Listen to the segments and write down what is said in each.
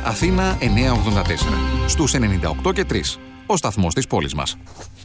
Αθήνα 984. Στους 98 και 3. Ο σταθμός της πόλης μας.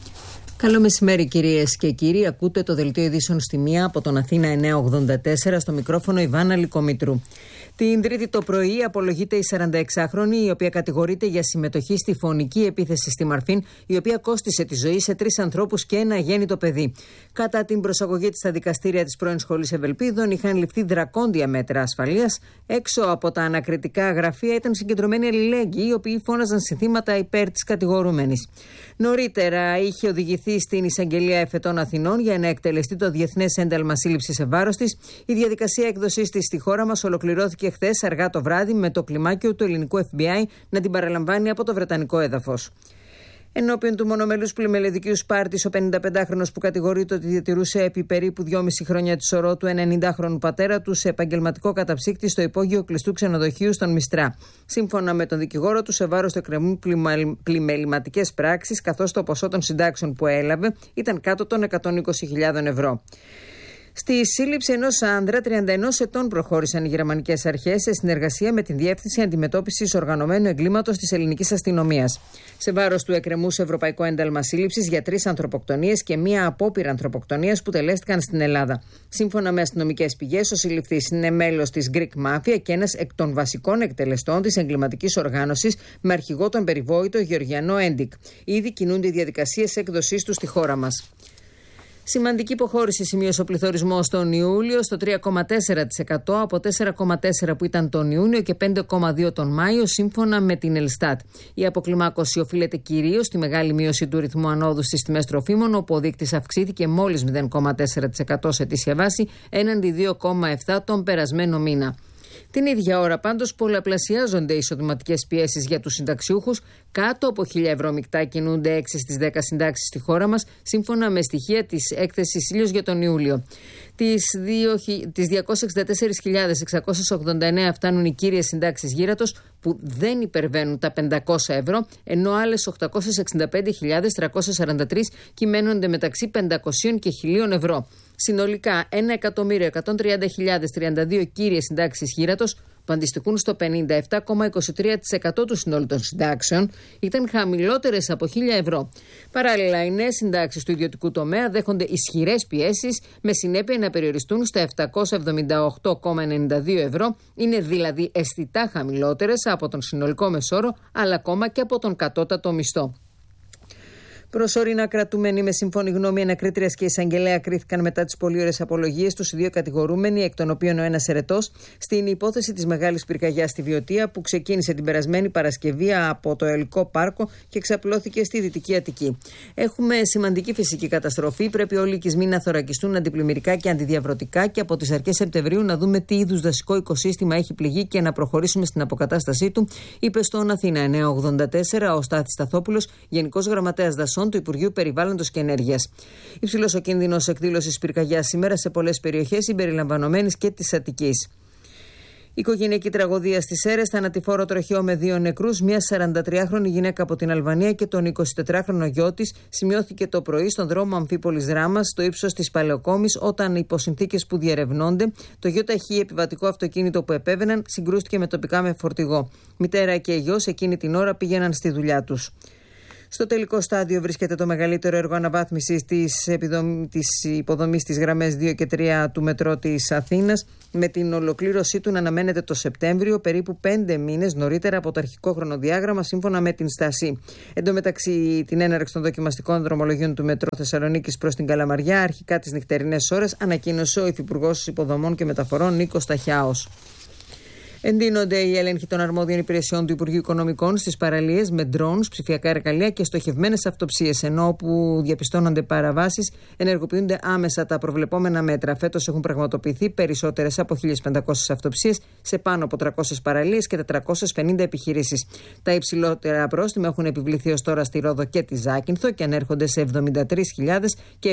Καλό μεσημέρι, κυρίες και κύριοι. Ακούτε το δελτίο ειδήσεων στη μία από τον Αθήνα 984, στο μικρόφωνο Ιβάνα Λυκομήτρου. Την Τρίτη το πρωί απολογείται η 46χρονη, η οποία κατηγορείται για συμμετοχή στη φωνική επίθεση στη Μαρφίν, η οποία κόστισε τη ζωή σε 3 ανθρώπους και ένα αγέννητο παιδί. Κατά την προσαγωγή της στα δικαστήρια της πρώην Σχολής Ευελπίδων, είχαν ληφθεί δρακόντια μέτρα ασφαλείας. Έξω από τα ανακριτικά γραφεία ήταν συγκεντρωμένοι αλληλέγγυοι, οι οποίοι φώναζαν συνθήματα υπέρ της κατηγορούμενης. Νωρίτερα είχε οδηγηθεί στην Εισαγγελία Εφετών Αθηνών για να εκτελεστεί το διεθνές ένταλμα σύλληψης σε βάρος της. Η διαδικασία έκδοσής της στη χώρα μας ολοκληρώθηκε χθες αργά το βράδυ, με το κλιμάκιο του ελληνικού FBI να την παραλαμβάνει από το βρετανικό έδαφος. Ενώπιον του μονομελούς πλημελεδικίου Σπάρτης, ο 55χρονος που κατηγορείται ότι διατηρούσε επί περίπου 2,5 χρόνια τη σωρό του 90χρονου πατέρα του σε επαγγελματικό καταψύκτη στο υπόγειο κλειστού ξενοδοχείου στον Μιστρά. Σύμφωνα με τον δικηγόρο του, σε βάρος του εκκρεμούν πλημεληματικές πράξεις, καθώς το ποσό των συντάξεων που έλαβε ήταν κάτω των 120.000 ευρώ. Στη σύλληψη ενός άνδρα 31 ετών προχώρησαν οι γερμανικές αρχές σε συνεργασία με την Διεύθυνση Αντιμετώπισης Οργανωμένου Εγκλήματος της Ελληνικής Αστυνομίας. Σε βάρος του εκκρεμούσε ευρωπαϊκό ένταλμα σύλληψης για 3 ανθρωποκτονίες και μία απόπειρα ανθρωποκτονίας που τελέστηκαν στην Ελλάδα. Σύμφωνα με αστυνομικές πηγές, ο συλληφθής είναι μέλος της Greek Mafia και ένας εκ των βασικών εκτελεστών της εγκληματικής οργάνωσης, με αρχηγό τον περιβόητο Γεωργιανό Έντικ. Ήδη κινούνται οι διαδικασίες έκδοσής του στη χώρα μας. Σημαντική υποχώρηση σημείωσε ο πληθωρισμός τον Ιούλιο στο 3,4% από 4,4% που ήταν τον Ιούνιο και 5,2% τον Μάιο, σύμφωνα με την Ελστάτ. Η αποκλιμάκωση οφείλεται κυρίως στη μεγάλη μείωση του ρυθμού ανόδου στις τιμές τροφίμων, όπου ο δείκτης αυξήθηκε μόλις 0,4% σε ετήσια βάση, έναντι 2,7% τον περασμένο μήνα. Την ίδια ώρα πάντως πολλαπλασιάζονται οι εισοδηματικές πιέσεις για τους συνταξιούχους. Κάτω από 1.000 ευρώ μεικτά κινούνται 6 στις 10 συντάξεις στη χώρα μας, σύμφωνα με στοιχεία της έκθεσης Ήλιος για τον Ιούλιο. Τις 264.689 φτάνουν οι κύριες συντάξεις γύρατος, που δεν υπερβαίνουν τα 500 ευρώ, ενώ άλλες 865.343 κυμαίνονται μεταξύ 500 και 1.000 ευρώ. Συνολικά 1.130.032 κύριες συντάξεις γύρατος, που αντιστοιχούν στο 57,23% του συνόλου των συντάξεων, ήταν χαμηλότερες από 1.000 ευρώ. Παράλληλα, οι νέες συντάξεις του ιδιωτικού τομέα δέχονται ισχυρές πιέσεις, με συνέπεια να περιοριστούν στα 778,92 ευρώ. Είναι δηλαδή αισθητά χαμηλότερες από τον συνολικό μεσόρο, αλλά ακόμα και από τον κατώτατο μισθό. Προσωρινά κρατούμενοι με σύμφωνη γνώμη ανακρίτριας και εισαγγελέα κρίθηκαν μετά τις πολύωρες απολογίες τους οι 2 κατηγορούμενοι, εκ των οποίων ο ένας ερετός, στην υπόθεση της μεγάλης πυρκαγιάς στη Βιωτία, που ξεκίνησε την περασμένη Παρασκευή από το Αεολικό Πάρκο και εξαπλώθηκε στη Δυτική Αττική. Έχουμε σημαντική φυσική καταστροφή. Πρέπει όλοι οι οικισμοί να θωρακιστούν αντιπλημμυρικά και αντιδιαβρωτικά και από τις αρχές Σεπτεμβρίου να δούμε τι είδους δασικό οικοσύστημα έχει πληγεί και να προχωρήσουμε στην αποκατάστασή του, είπε στον Αθήνα 984 ο Στάθης Σταθόπουλος, Γενικός Γραμματέας Δασών του Υπουργείου Περιβάλλοντος και Ενέργειας. Υψηλός ο κίνδυνος εκδήλωσης πυρκαγιάς σήμερα σε πολλές περιοχές, συμπεριλαμβανομένης και της Αττικής. Οικογενειακή τραγωδία στις Σέρρες, θανατηφόρο τροχαίο με 2 νεκρούς, μια 43χρονη γυναίκα από την Αλβανία και τον 24χρονο γιο της, σημειώθηκε το πρωί στον δρόμο Αμφίπολης Δράμας, στο ύψος της Παλαιοκόμης, όταν υπό συνθήκες που διερευνώνται, το γιο-ταχύ επιβατικό αυτοκίνητο που επέβαιναν συγκρούστηκε με τοπικά με φορτηγό. Μητέρα και γιος εκείνη την ώρα πήγαιναν στη δουλειά τους. Στο τελικό στάδιο βρίσκεται το μεγαλύτερο έργο αναβάθμισης της υποδομής της γραμμές 2 και 3 του μετρό της Αθήνας, με την ολοκλήρωσή του να αναμένεται το Σεπτέμβριο, περίπου 5 μήνες νωρίτερα από το αρχικό χρονοδιάγραμμα, σύμφωνα με την Στάση. Εν τω μεταξύ, την έναρξη των δοκιμαστικών δρομολογίων του μετρό Θεσσαλονίκης προς την Καλαμαριά, αρχικά τις νυχτερινές ώρες, ανακοίνωσε ο Υφυπουργός Υποδομών και Μεταφορών Νίκος Ταχιάος. Εντείνονται οι έλεγχοι των αρμόδιων υπηρεσιών του Υπουργείου Οικονομικών στις παραλίες με drones, ψηφιακά εργαλεία και στοχευμένες αυτοψίες, ενώ όπου διαπιστώνονται παραβάσεις ενεργοποιούνται άμεσα τα προβλεπόμενα μέτρα. Φέτος έχουν πραγματοποιηθεί περισσότερες από 1.500 αυτοψίες σε πάνω από 300 παραλίες και 450 επιχειρήσεις. Τα υψηλότερα πρόστιμα έχουν επιβληθεί ως τώρα στη Ρόδο και τη Ζάκυνθο και ανέρχονται σε 73.000 και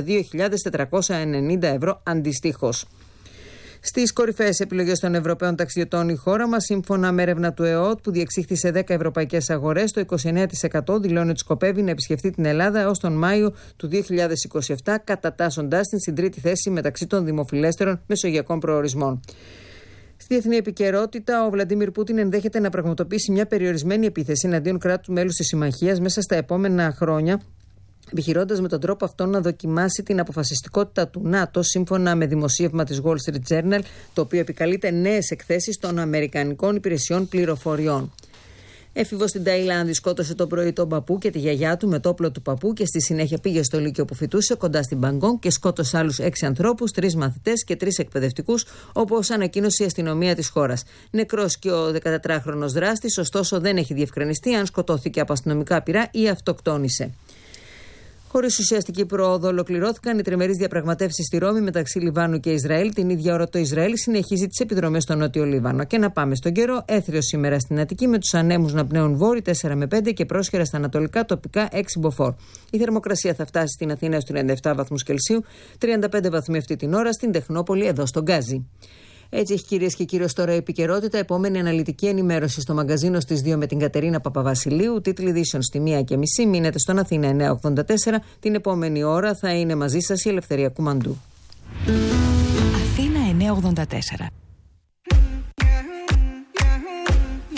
72.490 ευρώ αντιστοίχως. Στις κορυφαίες επιλογές των Ευρωπαίων ταξιδιωτών η χώρα μας, σύμφωνα με έρευνα του ΕΟΤ που διεξήχθη σε 10 ευρωπαϊκές αγορές, το 29% δηλώνει ότι σκοπεύει να επισκεφτεί την Ελλάδα έως τον Μάιο του 2027, κατατάσσοντάς την στην τρίτη θέση μεταξύ των δημοφιλέστερων μεσογειακών προορισμών. Στη διεθνή επικαιρότητα, ο Βλαντίμιρ Πούτιν ενδέχεται να πραγματοποιήσει μια περιορισμένη επίθεση εναντίον κράτου μέλους της συμμαχίας μέσα στα επόμενα χρόνια, επιχειρώντας με τον τρόπο αυτό να δοκιμάσει την αποφασιστικότητα του ΝΑΤΟ, σύμφωνα με δημοσίευμα της Wall Street Journal, το οποίο επικαλείται νέες εκθέσεις των Αμερικανικών Υπηρεσιών Πληροφοριών. Έφηβος στην Ταϊλάνδη σκότωσε το πρωί τον παππού και τη γιαγιά του με το όπλο του παππού και στη συνέχεια πήγε στο λύκειο που φοιτούσε κοντά στην Μπαγκόγκ και σκότωσε άλλους 6 ανθρώπους, 3 μαθητές και 3 εκπαιδευτικούς, όπως ανακοίνωσε η αστυνομία της χώρας. Νεκρός και ο 14χρονος δράστης, ωστόσο δεν έχει διευκρινιστεί αν σκοτώθηκε από αστυνομικά πυρά ή αυτοκτόνησε. Χωρίς ουσιαστική πρόοδο, ολοκληρώθηκαν οι τριμερείς διαπραγματεύσεις στη Ρώμη μεταξύ Λιβάνου και Ισραήλ. Την ίδια ώρα το Ισραήλ συνεχίζει τις επιδρομές στο Νότιο Λίβανο. Και να πάμε στον καιρό, έθριο σήμερα στην Αττική με τους ανέμους να πνέουν βόρει 4 με 5 και πρόσχερα στα ανατολικά τοπικά 6 μποφόρ. Η θερμοκρασία θα φτάσει στην Αθήνα στους 37 βαθμούς Κελσίου, 35 βαθμοί αυτή την ώρα στην Τεχνόπολη, εδώ στον Γκάζι. Έτσι έχει, κυρίες και κύριοι, τώρα η επικαιρότητα. Επόμενη αναλυτική ενημέρωση στο μαγκαζίνο στις 2 με την Κατερίνα Παπαβασιλείου. Τίτλοι ειδήσεων στη 1:30. Μείνετε στον Αθήνα 984. Την επόμενη ώρα θα είναι μαζί σας η Ελευθερία Κουμαντού. Αθήνα 984.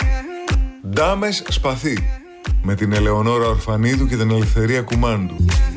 Ντάμες Σπαθί με την Ελεονόρα Ορφανίδου και την Ελευθερία Κουμάντου.